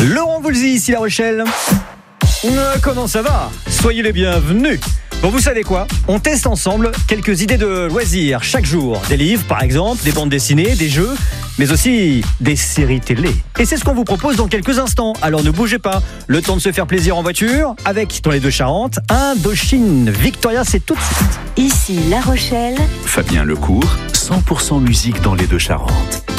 Laurent Voulzy, ici La Rochelle. Comment ça va? Soyez les bienvenus. Bon, vous savez quoi? On teste ensemble quelques idées de loisirs chaque jour. Des livres, par exemple, des bandes dessinées, des jeux, mais aussi des séries télé. Et c'est ce qu'on vous propose dans quelques instants. Alors ne bougez pas. Le temps de se faire plaisir en voiture avec, dans les Deux-Charentes, Indochine. Victoria, c'est tout de suite. Ici La Rochelle. Fabien Lecourt, 100% musique dans les Deux-Charentes.